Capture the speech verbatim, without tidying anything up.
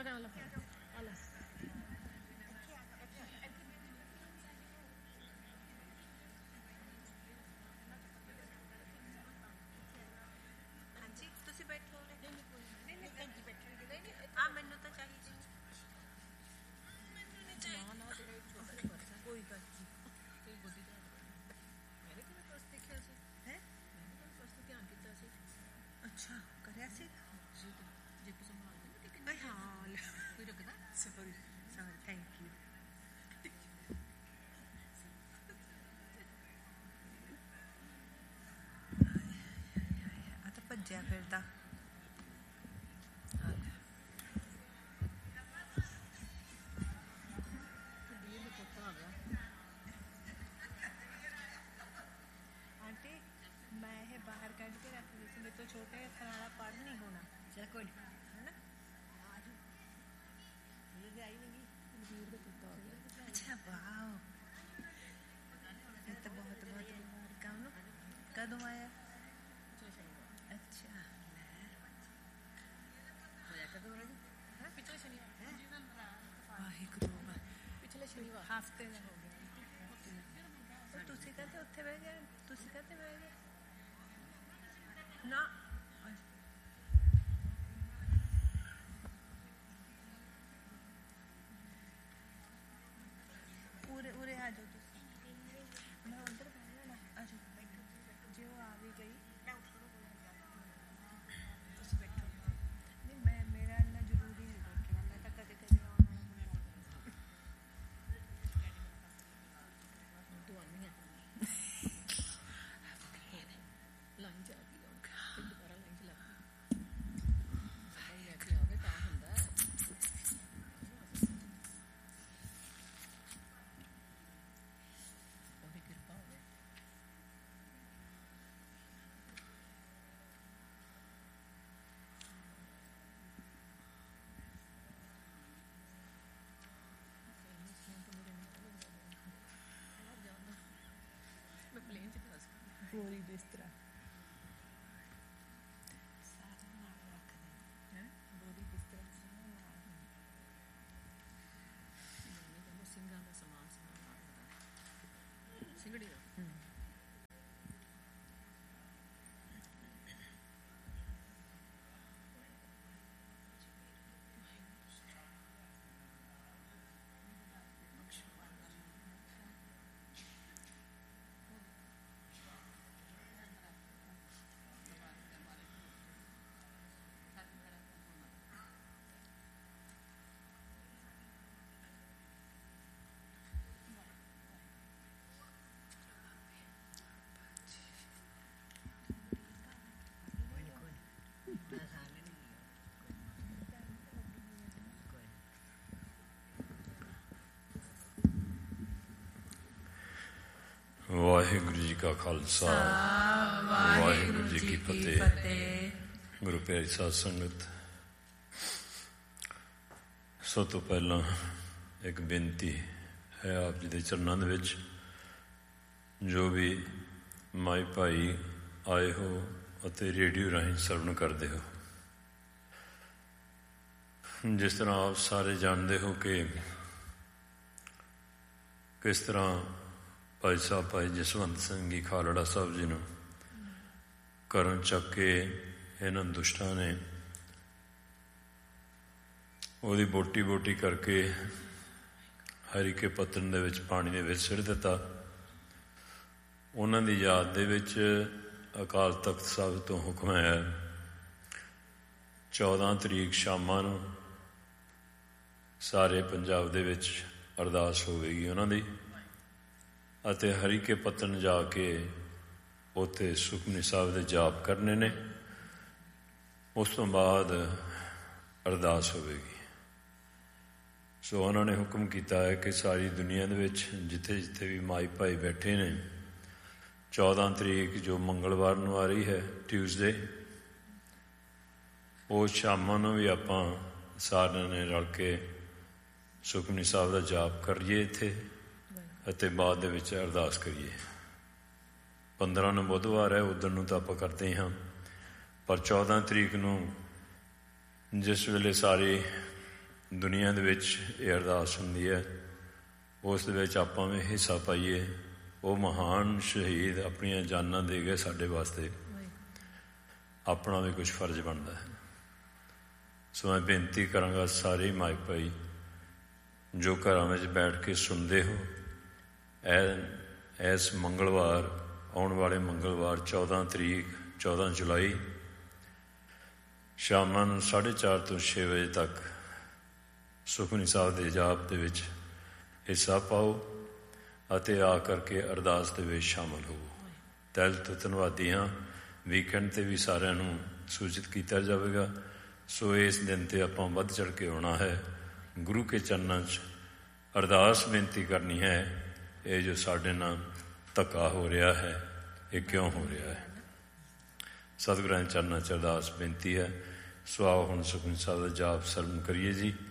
ਭੱਜਿਆ ਫਿਰਦਾ ਆਂਟੀ ਮੈਂ ਇਹ ਬਾਹਰ ਕੱਢ ਕੇ ਰੱਖ ਲਈ ਸੀ ਮੇਰੇ ਤੋਂ ਛੋਟੇ ਹੱਥਾਂ ਵਾਲਾ ਪੜ੍ਹ ਨਹੀਂ ਹੋਣਾ ਚਲ ਕੋਈ ਹੈ ਨਾ ਆਜੂ ਇਹ ਆਈ ਨਹੀਂ ਵੀਰ ਦਾ ਪੁੱਤ ਆ ਗਿਆ ਅੱਛਾ ਵਾਓ ਇਹ ਤਾਂ ਬਹੁਤ ਬਹੁਤ ਮੁਬਾਰਕਾਂ ਨੂੰ ਕਦੋਂ ਆਇਆ ਅੱਛਾ ਹੋਇਆ ਕਦੋਂ ਰਾਜੀ ਹਾਂ ਪਿਛਲੇ ਸ਼ਨੀਵਾਰ ਵਾਹਿਗੁਰੂ ਪਿਛਲੇ ਸ਼ਨੀਵਾਰ ਹਫ਼ਤੇ ਦਾ ਹੋ ਗਿਆ ਤੁਸੀਂ ਕਹਤੇ ਉੱਥੇ ਬਹਿ ਗਏ ਤੁਸੀਂ ਕਹਤੇ ਬਹਿ ਗਏ ਨਾ ਉਰੇ ਉਰੇ ਆ ਜਾਓ ਤੁਸੀਂ ਮੈਂ ਉੱਧਰ ਬਹਿ ਜਾਣਾ ਆ ਜਾਓ ਬੈਠੋ ਜੇ ਉਹ ਆ ਵੀ ਗਈ ਤੁਸੀਂ ਬੈਠੋ ਨਹੀਂ ਮੈਂ ਮੇਰਾ ਇੰਨਾ ਜ਼ਰੂਰੀ ਨਹੀਂ ਬੈਠਣਾ ਮੈਂ ਤਾਂ ਕਦੇ ਕਦੇ ਆਉਣ ਵਾਲਾ ਬੰਦਾ ਤੂੰ ਆਉਂਦੀ ਹੈ ਲਾਈਨ ਚ ਆ ਗਈ ਤੇ ਦੁਬਾਰਾ ਲਾਈਨ ਚ ਲੱਗ ਗਈ ਸਹੀ ਲੈ ਕੇ ਆਵੇ ਤਾਂ ਹੁੰਦਾ ਉਹਦੀ ਕਿਰਪਾ ਹੋਵੇ ਮੈਂ ਪਲੇਨ ਚ ਫਸ ਗਈ ਗੋਰੀ ਬਿਸਤਰਾ ਸਾਰਾ ਨਾਲ ਰੱਖ ਦੇ ਹੈ ਗੋਰੀ ਬਿਸਤਰਾ ਸਾਰਾ ਨਾਲ ਨਹੀਂ ਤਾਂ ਸਿੰਘਾਂ ਦਾ ਸਮਾਨ ਸਮਾਨ ਨਾਲ ਸਿੰਘੜੀ ਦਾ ਵਾਹਿਗੁਰੂ ਜੀ ਕਾ ਖਾਲਸਾ ਵਾਹਿਗੁਰੂ ਜੀ ਕੀ ਫਤਿਹ। ਗੁਰੂ ਪਿਆਰੀ ਸਾਧ ਸੰਗਤ, ਸਭ ਤੋਂ ਪਹਿਲਾਂ ਇੱਕ ਬੇਨਤੀ ਹੈ ਆਪ ਜੀ ਦੇ ਚਰਨਾਂ ਦੇ ਵਿੱਚ, ਜੋ ਵੀ ਮਾਈ ਭਾਈ ਆਏ ਹੋ ਅਤੇ ਰੇਡੀਓ ਰਾਹੀਂ ਸਰਵਣ ਕਰਦੇ ਹੋ, ਜਿਸ ਤਰ੍ਹਾਂ ਆਪ ਸਾਰੇ ਜਾਣਦੇ ਹੋ ਕਿ ਕਿਸ ਤਰ੍ਹਾਂ ਭਾਈ ਸਾਹਿਬ ਭਾਈ ਜਸਵੰਤ ਸਿੰਘ ਜੀ ਖਾਲੜਾ ਸਾਹਿਬ ਜੀ ਨੂੰ ਘਰੋਂ ਚੱਕ ਕੇ ਇਹਨਾਂ ਦੁਸ਼ਟਾਂ ਨੇ ਉਹਦੀ ਬੋਟੀ ਬੋਟੀ ਕਰਕੇ ਹਰੀਕੇ ਪੱਤਨ ਦੇ ਵਿੱਚ ਪਾਣੀ ਦੇ ਵਿੱਚ ਸਿੱਟ ਦਿੱਤਾ। ਉਹਨਾਂ ਦੀ ਯਾਦ ਦੇ ਵਿੱਚ ਅਕਾਲ ਤਖਤ ਸਾਹਿਬ ਤੋਂ ਹੁਕਮ ਆਇਆ, ਚੌਦਾਂ ਤਰੀਕ ਸ਼ਾਮਾਂ ਨੂੰ ਸਾਰੇ ਪੰਜਾਬ ਦੇ ਵਿੱਚ ਅਰਦਾਸ ਹੋਵੇਗੀ ਉਹਨਾਂ ਦੀ, ਅਤੇ ਹਰੀਕੇ ਪੱਤਨ ਜਾ ਕੇ ਉੱਥੇ ਸੁਖਮਨੀ ਸਾਹਿਬ ਦੇ ਜਾਪ ਕਰਨੇ ਨੇ। ਉਸ ਤੋਂ ਬਾਅਦ ਅਰਦਾਸ ਹੋਵੇਗੀ। ਸੋ ਉਹਨਾਂ ਨੇ ਹੁਕਮ ਕੀਤਾ ਹੈ ਕਿ ਸਾਰੀ ਦੁਨੀਆ ਦੇ ਵਿੱਚ ਜਿੱਥੇ ਜਿੱਥੇ ਵੀ ਮਾਈ ਭਾਈ ਬੈਠੇ ਨੇ, ਚੌਦਾਂ ਤਰੀਕ ਜੋ ਮੰਗਲਵਾਰ ਨੂੰ ਆ ਰਹੀ ਹੈ, ਟਿਊਜ਼ਡੇ, ਉਹ ਸ਼ਾਮਾਂ ਨੂੰ ਵੀ ਆਪਾਂ ਸਾਰਿਆਂ ਨੇ ਰਲ ਕੇ ਸੁਖਮਨੀ ਸਾਹਿਬ ਦਾ ਜਾਪ ਕਰੀਏ ਇੱਥੇ, ਅਤੇ ਬਾਅਦ ਦੇ ਵਿੱਚ ਅਰਦਾਸ ਕਰੀਏ। ਪੰਦਰਾਂ ਨੂੰ ਬੁੱਧਵਾਰ ਹੈ, ਉਦੋਂ ਨੂੰ ਤਾਂ ਆਪਾਂ ਕਰਦੇ ਹਾਂ, ਪਰ ਚੌਦਾਂ ਤਰੀਕ ਨੂੰ ਜਿਸ ਵੇਲੇ ਸਾਰੇ ਦੁਨੀਆ ਦੇ ਵਿੱਚ ਇਹ ਅਰਦਾਸ ਹੁੰਦੀ ਹੈ, ਉਸ ਦੇ ਵਿੱਚ ਆਪਾਂ ਵੀ ਹਿੱਸਾ ਪਾਈਏ। ਉਹ ਮਹਾਨ ਸ਼ਹੀਦ ਆਪਣੀਆਂ ਜਾਨਾਂ ਦੇ ਗਏ ਸਾਡੇ ਵਾਸਤੇ, ਆਪਣਾ ਵੀ ਕੁਛ ਫਰਜ਼ ਬਣਦਾ ਹੈ। ਸੋ ਮੈਂ ਬੇਨਤੀ ਕਰਾਂਗਾ ਸਾਰੇ ਮਾਈ ਭਾਈ ਜੋ ਘਰਾਂ ਵਿੱਚ ਬੈਠ ਕੇ ਸੁਣਦੇ ਹੋ, ਐ ਇਸ ਮੰਗਲਵਾਰ, ਆਉਣ ਵਾਲੇ ਮੰਗਲਵਾਰ ਚੌਦਾਂ ਤਰੀਕ ਚੌਦਾਂ ਜੁਲਾਈ ਸ਼ਾਮਾਂ ਨੂੰ ਸਾਢੇ ਚਾਰ ਤੋਂ ਛੇ ਵਜੇ ਤੱਕ ਸੁਖਮਨੀ ਸਾਹਿਬ ਦੇ ਜਾਪ ਦੇ ਵਿੱਚ ਹਿੱਸਾ ਪਾਓ ਅਤੇ ਆ ਕਰਕੇ ਅਰਦਾਸ ਦੇ ਵਿੱਚ ਸ਼ਾਮਲ ਹੋਵੋ। ਦਿਲ ਤੋਂ ਧੰਨਵਾਦੀ ਹਾਂ। ਵੀਕਐਂਡ 'ਤੇ ਵੀ ਸਾਰਿਆਂ ਨੂੰ ਸੂਚਿਤ ਕੀਤਾ ਜਾਵੇਗਾ। ਸੋ ਇਸ ਦਿਨ 'ਤੇ ਆਪਾਂ ਵੱਧ ਚੜ੍ਹ ਕੇ ਆਉਣਾ ਹੈ, ਗੁਰੂ ਕੇ ਚਰਨਾਂ 'ਚ ਅਰਦਾਸ ਬੇਨਤੀ ਕਰਨੀ ਹੈ। ਇਹ ਜੋ ਸਾਡੇ ਨਾਲ ਧੱਕਾ ਹੋ ਰਿਹਾ ਹੈ, ਇਹ ਕਿਉਂ ਹੋ ਰਿਹਾ ਹੈ? ਸਤਿਗੁਰਾਂ ਦੇ ਚਰਨਾਂ 'ਚ ਅਰਦਾਸ ਬੇਨਤੀ ਹੈ। ਸੋ ਆਓ ਹੁਣ ਸੁਖਮਨੀ ਸਾਹਿਬ ਦਾ ਜਾਪ ਸਰਵਣ ਕਰੀਏ ਜੀ।